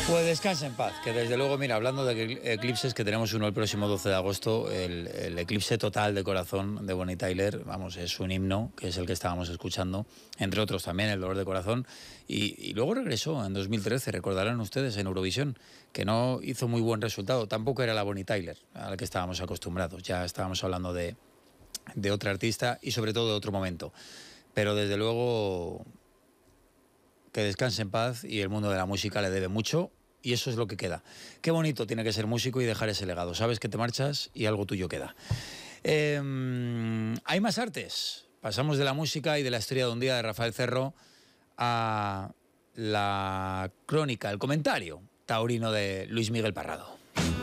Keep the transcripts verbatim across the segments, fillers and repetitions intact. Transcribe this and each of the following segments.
Pues descansa en paz, que desde luego, mira, hablando de eclipses, que tenemos uno el próximo doce de agosto, el, el eclipse total de corazón de Bonnie Tyler, vamos, es un himno, que es el que estábamos escuchando, entre otros también, El dolor de corazón, y, y luego regresó en dos mil trece, recordarán ustedes, en Eurovisión, que no hizo muy buen resultado, tampoco era la Bonnie Tyler, a la que estábamos acostumbrados, ya estábamos hablando de, de otra artista y sobre todo de otro momento, pero desde luego que descanse en paz, y el mundo de la música le debe mucho. Y eso es lo que queda. Qué bonito tiene que ser músico y dejar ese legado. Sabes que te marchas y algo tuyo queda. Eh, hay más artes. Pasamos de la música y de la historia de un día de Rafael Cerro a la crónica, el comentario taurino de Luis Miguel Parrado.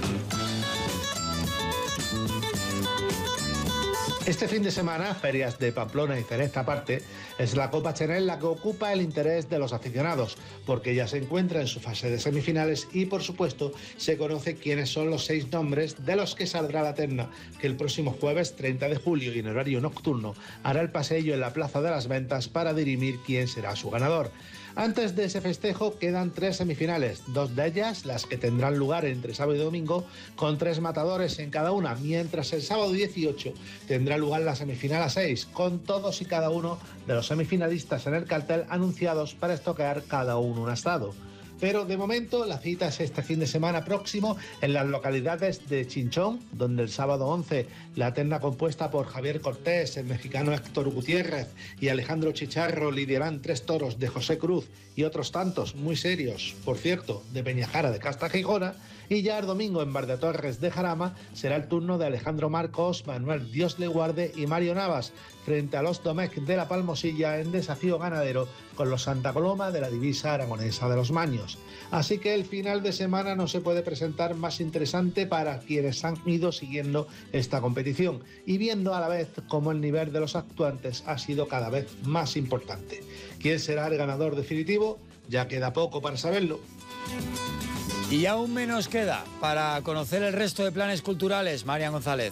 Este fin de semana, ferias de Pamplona y Jerez aparte, es la Copa Chanel la que ocupa el interés de los aficionados, porque ya se encuentra en su fase de semifinales y, por supuesto, se conoce quiénes son los seis nombres de los que saldrá la terna, que el próximo jueves treinta de julio y en horario nocturno hará el paseillo en la Plaza de las Ventas para dirimir quién será su ganador. Antes de ese festejo quedan tres semifinales, dos de ellas las que tendrán lugar entre sábado y domingo, con tres matadores en cada una, mientras el sábado dieciocho tendrá lugar la semifinal a seis, con todos y cada uno de los semifinalistas en el cartel anunciados para estoquear cada uno un astado. Pero de momento la cita es este fin de semana próximo en las localidades de Chinchón, donde el sábado once la terna compuesta por Javier Cortés, el mexicano Héctor Gutiérrez y Alejandro Chicharro lidiarán tres toros de José Cruz y otros tantos muy serios, por cierto, de Peñajara de Casta Gijona. Y ya el domingo en Bar de Torres de Jarama será el turno de Alejandro Marcos, Manuel Dios le guarde y Mario Navas, frente a los Domecq de la Palmosilla en desafío ganadero con los Santa Coloma de la divisa aragonesa de los Maños. Así que el final de semana no se puede presentar más interesante para quienes han ido siguiendo esta competición y viendo a la vez cómo el nivel de los actuantes ha sido cada vez más importante. ¿Quién será el ganador definitivo? Ya queda poco para saberlo. Y aún menos queda para conocer el resto de planes culturales. Marian González.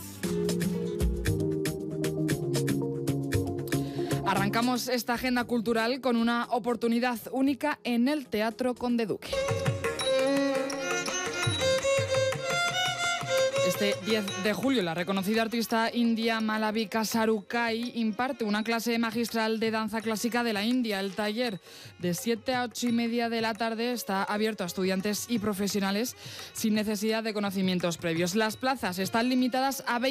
Arrancamos esta agenda cultural con una oportunidad única en el Teatro Conde Duque. Este diez de julio, la reconocida artista india Malavika Sarukkai imparte una clase magistral de danza clásica de la India. El taller, de siete a ocho y media de la tarde, está abierto a estudiantes y profesionales sin necesidad de conocimientos previos. Las plazas están limitadas a veinte.